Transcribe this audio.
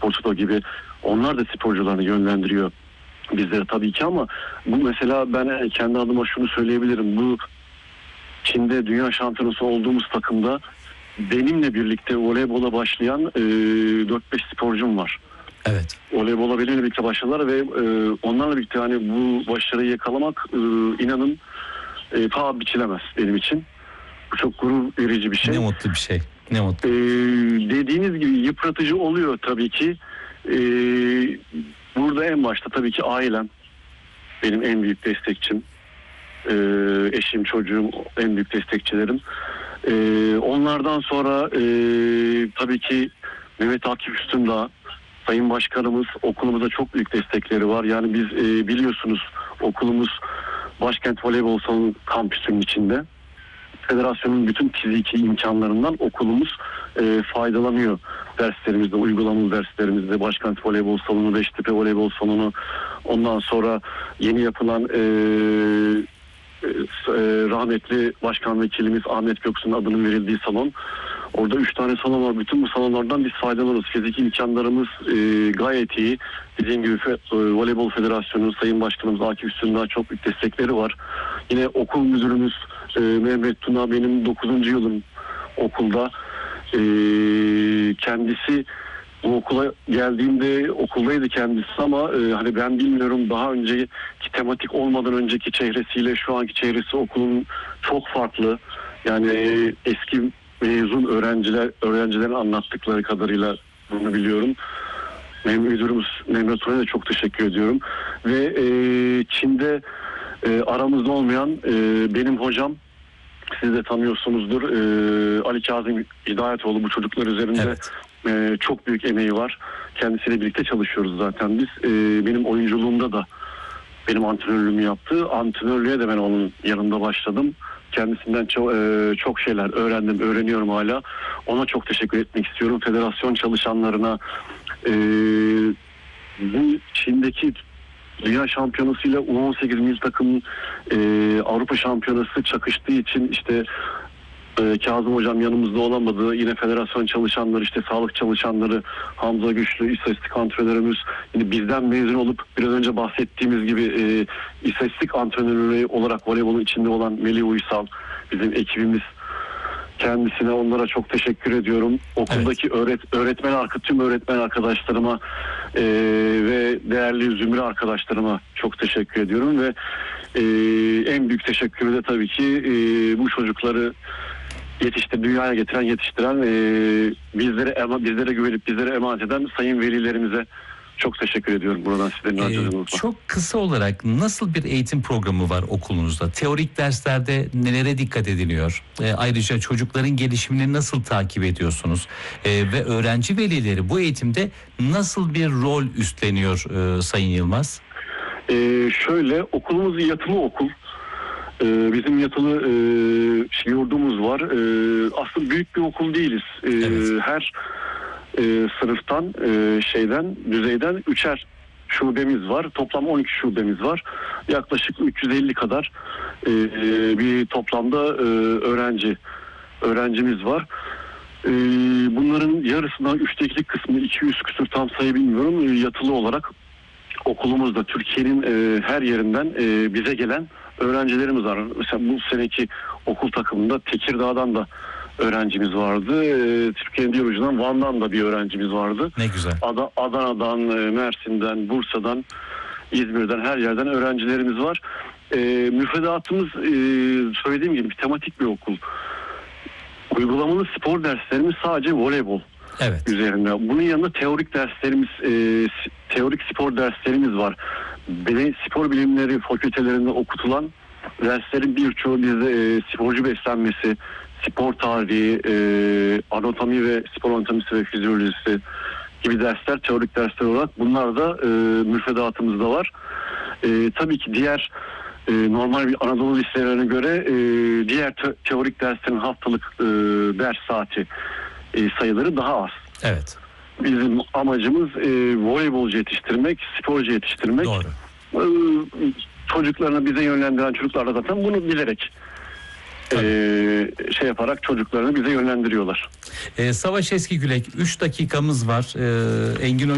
Sportsto gibi onlar da sporcularını yönlendiriyor bizlere tabii ki, ama bu mesela ben kendi adıma şunu söyleyebilirim. Bu Çin'de dünya şampiyonası olduğumuz takımda benimle birlikte voleybola başlayan 4-5 sporcum var. Evet. Voleybola benimle birlikte başladılar ve onlarla birlikte hani bu başarıyı yakalamak inanın paha biçilemez benim için. Bu çok gurur verici bir şey. Ne mutlu bir şey. Ne mutlu. Dediğiniz gibi yıpratıcı oluyor tabii ki. Burada en başta tabii ki ailem benim en büyük destekçim. Eşim, çocuğum en büyük destekçilerim. Onlardan sonra tabii ki Mehmet Akif Üstündağ, Sayın Başkanımız, okulumuza çok büyük destekleri var. Yani biz biliyorsunuz okulumuz Başkent Voleybol Salonu kampüsünün içinde. Federasyonun bütün fiziki imkanlarından okulumuz faydalanıyor. Derslerimizde, uygulamalı derslerimizde Başkent Voleybol Salonu, Beştepe Voleybol Salonu, ondan sonra yeni yapılan rahmetli Başkan Vekilimiz Ahmet Göksu'nun adının verildiği salon. Orada 3 tane salon var. Bütün bu salonlardan biz faydalanırız. Fiziki imkanlarımız gayet iyi. Dediğim gibi Voleybol Federasyonu, Sayın Başkanımız Akif Üstündağ çok büyük destekleri var. Yine okul müdürümüz Mehmet Tuna, benim 9. yılım okulda. Kendisi bu okula geldiğimde okuldaydı kendisi, ama hani ben bilmiyorum, daha önceki tematik olmadan önceki çehresiyle şu anki çehresi okulun çok farklı. Yani eski mezun öğrencilerin anlattıkları kadarıyla bunu biliyorum. Müdürümüz Mehmet Tuna'ya da çok teşekkür ediyorum. Ve Çin'de aramızda olmayan benim hocam, siz de tanıyorsunuzdur, Ali Kazım Hidayetoğlu, bu çocuklar üzerinde evet, çok büyük emeği var. Kendisiyle birlikte çalışıyoruz zaten biz. Benim oyunculuğumda da benim antrenörlüğümü yaptı. Antrenörlüğe de ben onun yanında başladım. Kendisinden çok şeyler öğrendim, öğreniyorum hala. Ona çok teşekkür etmek istiyorum. Federasyon çalışanlarına, bu Çin'deki Dünya Şampiyonası ile U18 milli takımın Avrupa Şampiyonası çakıştığı için işte Kazım Hocam yanımızda olamadı. Yine federasyon çalışanları, işte sağlık çalışanları, Hamza Güçlü, istatistik antrenörümüz, yine bizden mezun olup biraz önce bahsettiğimiz gibi istatistik antrenörü olarak voleybolun içinde olan Melih Uysal, bizim ekibimiz. Kendisine, onlara çok teşekkür ediyorum. Okuldaki tüm öğretmen arkadaşlarıma ve değerli zümre arkadaşlarıma çok teşekkür ediyorum ve en büyük teşekkürü de tabii ki bu çocukları dünyaya getiren, yetiştiren, bizlere güvenip bizlere emanet eden sayın velilerimize çok teşekkür ediyorum buradan sizlerin aracılığınızla. Çok kısa olarak nasıl bir eğitim programı var okulunuzda? Teorik derslerde nelere dikkat ediliyor? Ayrıca çocukların gelişimini nasıl takip ediyorsunuz? Ve öğrenci velileri bu eğitimde nasıl bir rol üstleniyor Sayın Yılmaz? Şöyle, okulumuz yatılı okul. Bizim yatılı yurdumuz var. Aslında büyük bir okul değiliz. Evet. Her sınıftan düzeyden 3'er şubemiz var. Toplam 12 şubemiz var. Yaklaşık 350 kadar bir toplamda öğrencimiz var. Bunların yarısından 3'te kısmı, 200 küsur, tam sayı bilmiyorum, yatılı olarak okulumuzda Türkiye'nin her yerinden bize gelen öğrencilerimiz var. Mesela bu seneki okul takımında Tekirdağ'dan da öğrencimiz vardı. Türkiye'nin diğer ucundan Van'dan da bir öğrencimiz vardı. Ne güzel. Adana'dan, Mersin'den, Bursa'dan, İzmir'den, her yerden öğrencilerimiz var. Müfredatımız söylediğim gibi tematik bir okul. Uygulamalı spor derslerimiz sadece voleybol üzerine. Bunun yanında teorik derslerimiz, teorik spor derslerimiz var. Spor bilimleri fakültelerinde okutulan derslerin birçoğu bizde sporcu beslenmesi, spor tarihi, anatomi ve spor anatomisi ve fizyolojisi gibi dersler, teorik dersler olarak bunlar da müfredatımızda var. Tabii ki diğer normal bir Anadolu liselerine göre diğer teorik derslerin haftalık ders saati sayıları daha az. Evet. Bizim amacımız voleybolcu yetiştirmek, sporcu yetiştirmek. Doğru. Çocuklarını bize yönlendiren çocuklar da zaten bunu bilerek yaparak çocuklarını bize yönlendiriyorlar. Savaş Eskigülek, 3 dakikamız var. Engin